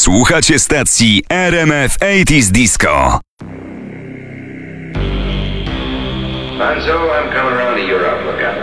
Słuchacie stacji RMF 80s Disco. And so I'm coming around to Europe. Look out.